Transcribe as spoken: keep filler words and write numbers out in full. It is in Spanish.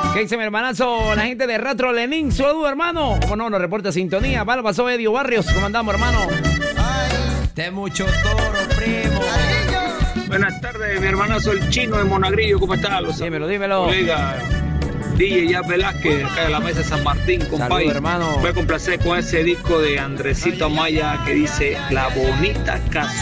¿Qué dice mi hermanazo? La gente de Retro Lenin. Saludos, hermano. ¿Cómo no? Nos reporta sintonía. ¿Vale? Pasó Edio Barrios. ¿Cómo andamos, hermano? De mucho toro, primo. Buenas tardes, mi hermanazo el chino de Monagrillo. ¿Cómo estás? Los dímelo, dímelo. Colega D J Ya Velázquez, acá de la mesa de San Martín, compadre. Saludos, hermano. Voy a complacer con ese disco de Andresito Maya que dice La Bonita Casa.